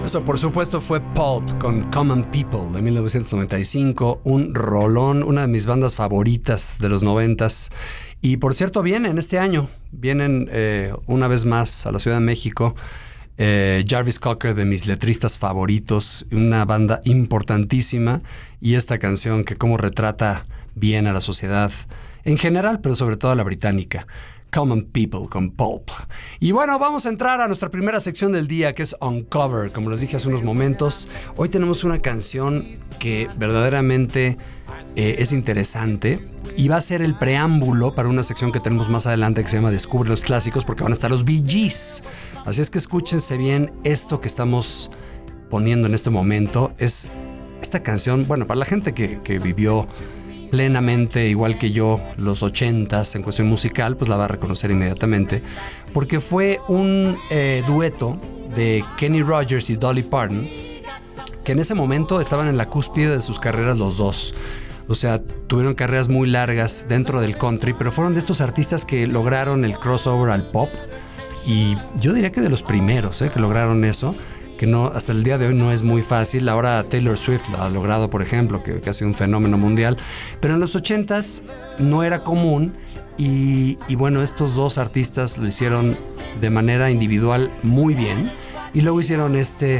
Eso, por supuesto, fue Pulp con Common People de 1995, un rolón, una de mis bandas favoritas de los 90s. Y por cierto, vienen este año, vienen una vez más a la Ciudad de México. Jarvis Cocker, de mis letristas favoritos, una banda importantísima, y esta canción que como retrata bien a la sociedad en general, pero sobre todo a la británica. Common People con Pulp. Y bueno, vamos a entrar a nuestra primera sección del día, que es Uncover. Como les dije hace unos momentos, hoy tenemos una canción que verdaderamente es interesante y va a ser el preámbulo para una sección que tenemos más adelante que se llama Descubre los Clásicos, porque van a estar los Bee Gees. Así es que escúchense bien esto que estamos poniendo en este momento. Es esta canción, bueno, para la gente que vivió plenamente, igual que yo, los 80s en cuestión musical, pues la va a reconocer inmediatamente, porque fue un dueto de Kenny Rogers y Dolly Parton, que en ese momento estaban en la cúspide de sus carreras los dos. O sea, tuvieron carreras muy largas dentro del country, pero fueron de estos artistas que lograron el crossover al pop, y yo diría que de los primeros que lograron eso, que no, hasta el día de hoy no es muy fácil. Ahora Taylor Swift lo ha logrado, por ejemplo, que ha sido un fenómeno mundial, pero en los 80s no era común, y bueno, estos dos artistas lo hicieron de manera individual muy bien, y luego hicieron este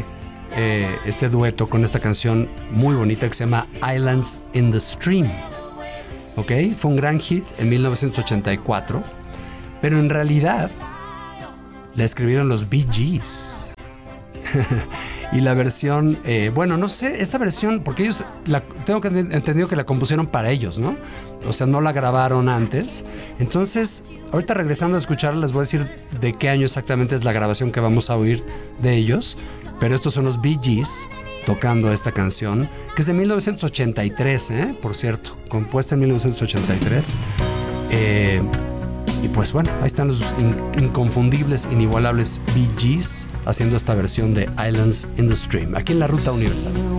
dueto con esta canción muy bonita que se llama Islands in the Stream. ¿Ok? Fue un gran hit en 1984, pero en realidad la escribieron los Bee Gees. Y la versión, bueno, no sé, esta versión, porque ellos, tengo que entendido que la compusieron para ellos, ¿no? O sea, no la grabaron antes. Entonces, ahorita regresando a escucharla, les voy a decir de qué año exactamente es la grabación que vamos a oír de ellos. Pero estos son los Bee Gees tocando esta canción, que es de 1983, por cierto, compuesta en 1983. Y pues bueno, ahí están los inconfundibles, inigualables Bee Gees haciendo esta versión de Islands in the Stream, aquí en la Ruta Universal.